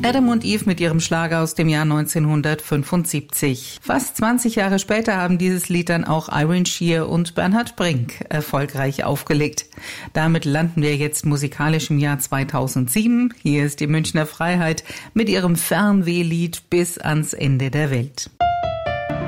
Adam und Eve mit ihrem Schlager aus dem Jahr 1975. Fast 20 Jahre später haben dieses Lied dann auch Irene Sheer und Bernhard Brink erfolgreich aufgelegt. Damit landen wir jetzt musikalisch im Jahr 2007. Hier ist die Münchner Freiheit mit ihrem Fernwehlied Bis ans Ende der Welt.